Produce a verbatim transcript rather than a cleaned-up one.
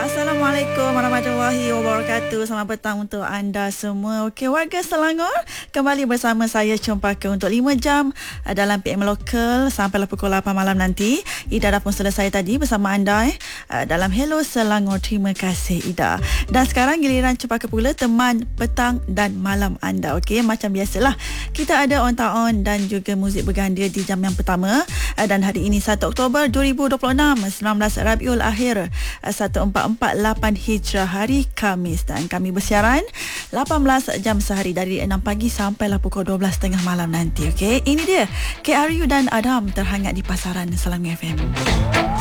Assalamualaikum warahmatullahi wabarakatuh. Selamat petang untuk anda semua. Okey, warga Selangor, kembali bersama saya Cempaka untuk lima jam dalam P M Local sampailah pukul lapan malam nanti. Ida dah pun selesai tadi bersama anda eh, dalam Hello Selangor. Terima kasih Ida. Dan sekarang giliran Cempaka pula, teman petang dan malam anda. Okey, macam biasalah, kita ada on ta on dan juga muzik berganda di jam yang pertama. Dan hari ini satu Oktober dua ribu dua puluh enam, sembilan belas Rabiul Akhir seribu empat ratus empat puluh lapan Hijrah, hari Khamis, dan kami bersiaran lapan belas jam sehari dari enam pagi sampailah pukul dua belas tiga puluh malam nanti. Okey, ini dia K R U dan Adam terhangat di pasaran Selangor F M.